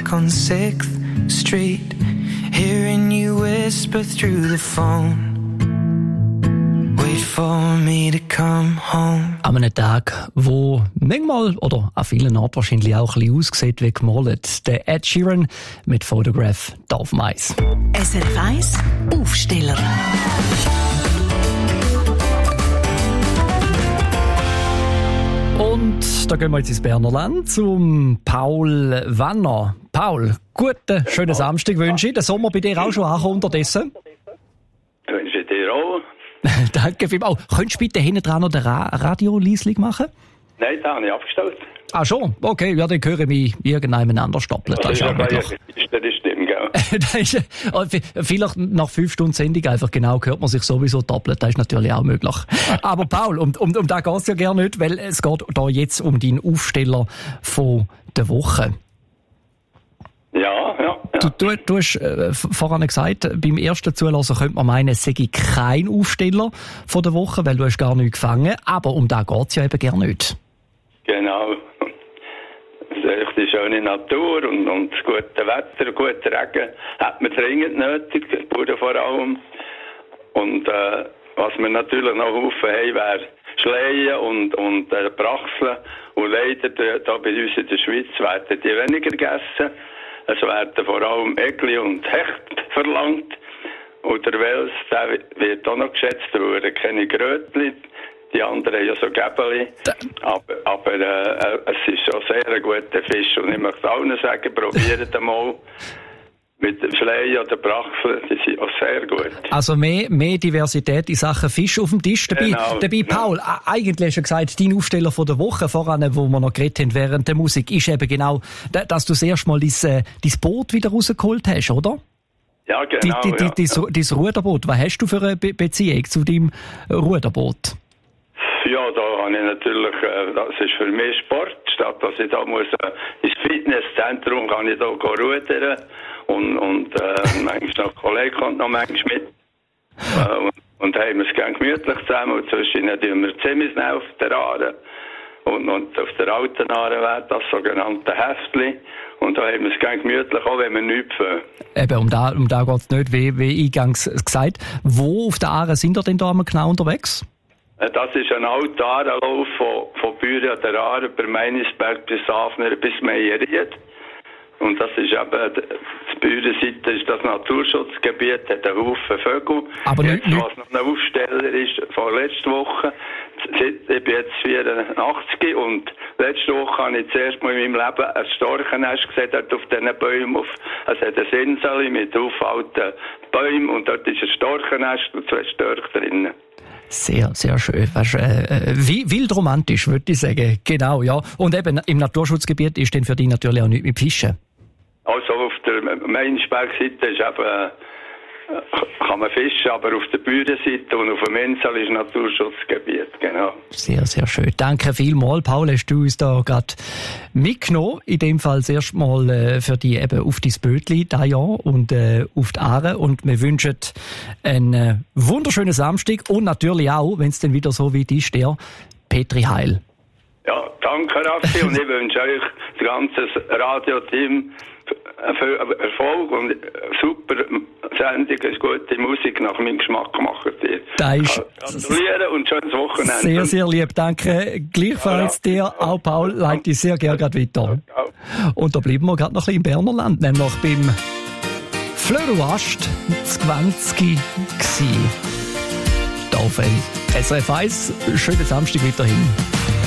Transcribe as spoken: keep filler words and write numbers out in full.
Park on sixth Street, hearing you whisper through the phone. Wait for me to come home. An einem Tag, wo manchmal oder an vielen Orten wahrscheinlich auch ein bisschen aussieht wie gemalt. Der Ed Sheeran mit Photograph da auf dem Eis. S R F eins Aufsteller. Und da gehen wir jetzt ins Berner Land zum Paul Wanner. Paul, guten, schönen Samstag wünsche ich. Der Sommer bei dir auch schon angekommen unterdessen? Wünsche ich dir auch. Danke vielmals. Könntest du bitte hinten dran noch den Ra- Radio-Leisling machen? Nein, das habe ich abgestellt. Ah schon? Okay, ja, dann höre ich mich irgendjemand anders stoppeln. Das ist ja möglich. Das stimmt, gell? Das ist, vielleicht nach fünf Stunden Sendung einfach genau hört man sich sowieso doppelt. Das ist natürlich auch möglich. Aber Paul, um, um, um da geht es ja gerne nicht, weil es geht da jetzt um deinen Aufsteller von der Woche. Ja, ja. ja. Du, du, du hast äh, vorhin gesagt, beim ersten Zulassen könnte man meinen, es sei kein Aufsteller von der Woche, weil du hast gar nichts gefangen. Aber um da geht es ja eben gerne nicht. Genau. Es ist echt die schöne Natur und, und das gute Wetter, guter Regen hat man dringend nötig, die Bauern vor allem. Und äh, was wir natürlich noch Haufen haben, wäre Schleien und, und äh, Brachseln. Und leider, da bei uns in der Schweiz, werden die weniger gegessen. Es werden vor allem Egli und Hecht verlangt. Und der Wels, der wird auch noch geschätzt, weil er keine Grötli. Die anderen haben ja so Gäbeli. Aber, aber äh, es ist schon sehr ein guter Fisch. Und ich möchte allen sagen, probiert mal mit dem Schleien oder Brachseln. Die sind auch sehr gut. Also mehr, mehr Diversität in Sachen Fisch auf dem Tisch. Dabei, Genau, dabei Paul, ja. Eigentlich hast du gesagt, dein Aufsteller von der Woche voran, wo wir noch geredet haben während der Musik, ist eben genau, dass du das erste Mal dein, äh, dein Boot wieder rausgeholt hast, oder? Ja, genau. Die, die, ja, die, ja. Dein Ruderboot. Was hast du für eine Be- Beziehung zu deinem Ruderboot? Ja, da habe ich natürlich, äh, das ist für mich Sport, statt dass ich da muss äh, ins Fitnesszentrum kann ich da rudern und, und äh, manchmal noch Kollege kommt noch manchmal mit äh, und, und haben wir es gerne gemütlich zusammen und zwischen tun wir ziemlich schnell auf der Aare und, und auf der alten Aare wäre das sogenannte Heftli und da haben wir es gerne gemütlich, auch wenn wir nichts fangen. Eben, um da, um da geht es nicht, wie, wie eingangs gesagt. Wo auf der Aare sind ihr denn da genau unterwegs? Das ist ein alter Aarenlauf von, von Büren an der Aare über Meinisberg bis Hafner bis Meierried. Und das ist eben, die Bürenseite ist das Naturschutzgebiet, hat einen Haufen Vögel. Aber jetzt, nicht, was noch ein Aufsteller ist, von letzter Woche, ich bin jetzt vierundachtzig und letzte Woche habe ich zuerst mal in meinem Leben ein Storchennest gesehen, dort auf diesen Bäumen. Auf, es hat eine Insel mit alten Bäumen und dort ist ein Storchennest und zwei Störche drinnen. Sehr, sehr schön. Weißt, äh, wild romantisch, würde ich sagen. Genau, ja. Und eben im Naturschutzgebiet ist dann für dich natürlich auch nicht mit Fischen. Also auf der Meinisberg-Seite ist eben, kann man fischen, aber auf der Bürenseite und auf dem Insel ist Naturschutzgebiet, genau. Sehr, sehr schön. Danke vielmals, Paul, hast du uns da gerade mitgenommen. In dem Fall das erste Mal äh, für dich eben auf dein Bötli da Jahr und äh, auf die Aare. Und wir wünschen einen äh, wunderschönen Samstag und natürlich auch, wenn es dann wieder so weit ist, der Petri Heil. Ja, danke Raffi und ich wünsche euch das ganze Radioteam viel Erfolg und super Sendung, ist gute Musik nach meinem Geschmack gemacht. Da ist gratulieren und schönes Wochenende. Sehr, sehr lieb, danke. Gleichfalls ja, dir, auch Paul, leite ich sehr gerne gerade weiter. Ja. Und da bleiben wir gerade noch ein bisschen im Berner Land, nämlich beim Flöruast zwanzig gsi. Da auf S R F eins, schönen Samstag weiterhin.